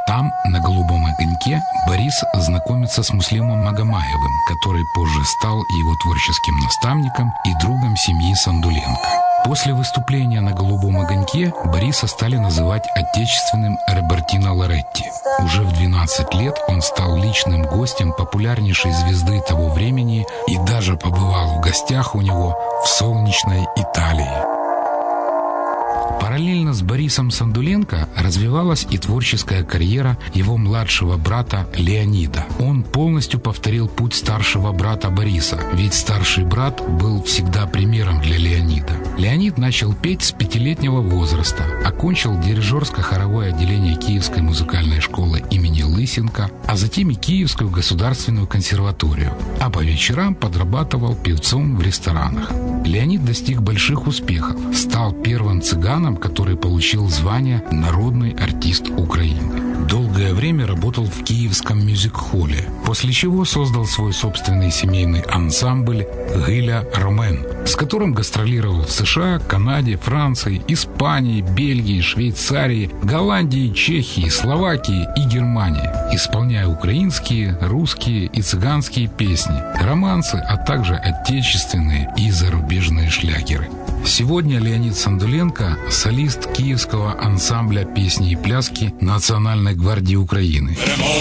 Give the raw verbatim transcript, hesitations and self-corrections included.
Там, на «Голубом огоньке», Борис знакомится с Муслимом Магомаевым, который позже стал его творческим наставником и другом семьи Сандуленко. После выступления на «Голубом огоньке» Бориса стали называть отечественным Робертино Лоретти. Уже в двенадцать лет он стал личным гостем популярнейшей звезды того времени и даже побывал в гостях у него в солнечной Италии. Параллельно с Борисом Сандуленко развивалась и творческая карьера его младшего брата Леонида. Он полностью повторил путь старшего брата Бориса, ведь старший брат был всегда примером для Леонида. Леонид начал петь с пятилетнего возраста, окончил дирижерско-хоровое отделение Киевской музыкальной школы имени Лысенко, а затем и Киевскую государственную консерваторию, а по вечерам подрабатывал певцом в ресторанах. Леонид достиг больших успехов, стал первым цыганом, который получил звание «Народный артист Украины». Долгое время работал в Киевском мюзик-холле, после чего создал свой собственный семейный ансамбль «Гиля Ромен», с которым гастролировал в США, Канаде, Франции, Испании, Бельгии, Швейцарии, Голландии, Чехии, Словакии и Германии, исполняя украинские, русские и цыганские песни, романсы, а также отечественные и зарубежные шлягеры. Сегодня Леонид Сандуленко – солист Киевского ансамбля песни и пляски Национальной гвардии Украины.